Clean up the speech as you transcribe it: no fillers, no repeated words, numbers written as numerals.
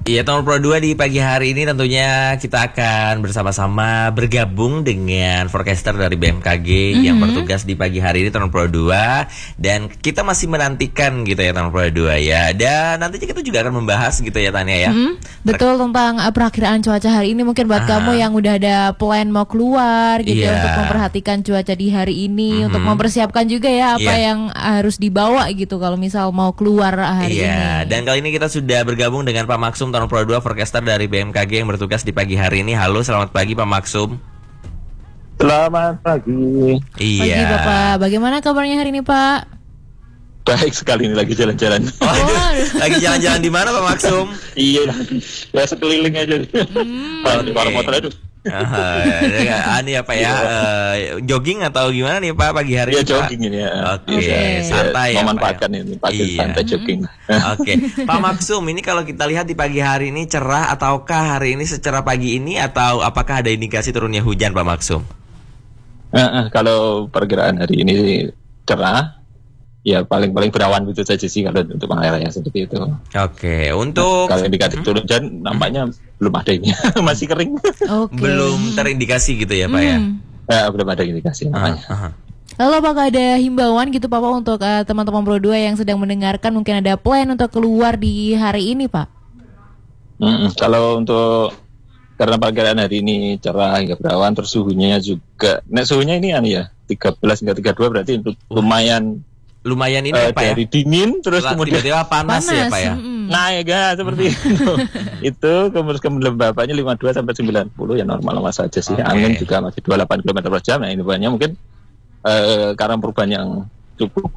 Iya, tahun Pro 2 di pagi hari ini tentunya kita akan bersama-sama bergabung dengan forecaster dari BMKG yang bertugas di pagi hari ini tahun Pro 2. Dan kita masih menantikan gitu ya tahun Pro 2 ya. Dan nantinya kita juga akan membahas gitu ya Tania ya. Betul, tentang perakiraan cuaca hari ini. Mungkin buat kamu yang udah ada plan mau keluar gitu ya, untuk memperhatikan cuaca di hari ini, untuk mempersiapkan juga ya apa yang harus dibawa gitu kalau misal mau keluar hari ini. Dan kali ini kita sudah bergabung dengan Pak Maksum tahun Pro 2 forecaster dari BMKG yang bertugas di pagi hari ini. Halo, selamat pagi Pak Maksum. Selamat pagi. Pagi Bapak, bagaimana kabarnya hari ini Pak? Baik sekali, ini lagi jalan-jalan. Lagi jalan-jalan di mana Pak Maksum? Iya, ya sekeliling aja. Kalau di para motor itu. Ini apa ya? Jogging atau gimana nih Pak pagi hari ini? Ya jogging ini ya. Oke, santai ya. Memanfaatkan ini pagi santai jogging. Oke, Pak Maksum, ini kalau kita lihat di pagi hari ini cerah ataukah hari ini secara pagi ini atau apakah ada indikasi turunnya hujan Pak Maksum? Kalau perkiraan hari ini cerah. Ya paling berawan itu saja sih kalau untuk wilayah seperti itu. Oke, untuk kalau indikasi turun hujan nampaknya belum ada ini. Masih kering. Belum terindikasi gitu ya Pak ya? Belum ada indikasi namanya. Lalu apakah ada himbauan gitu Pak untuk teman-teman Pro 2 yang sedang mendengarkan, mungkin ada plan untuk keluar di hari ini Pak? Kalau untuk karena perkiraan hari ini cerah hingga berawan, terus suhunya juga. Nah suhunya ini ya 13 hingga 32 berarti untuk lumayan ini apa ya? Dari dingin terus kemudian tiba-tiba panas ya Pak ya? Naik ya seperti itu. Itu kelembabannya 52 sampai 90 ya normal saja sih. Angin juga masih 28 km per jam. Nah ini banyak mungkin karena perubahan yang cukup